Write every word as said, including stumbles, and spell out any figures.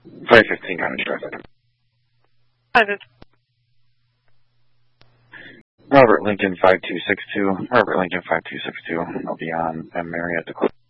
five fifteen County traffic. Hi, this Robert Lincoln five two six two. Robert Lincoln five two six two. I'll be on M. Marietta.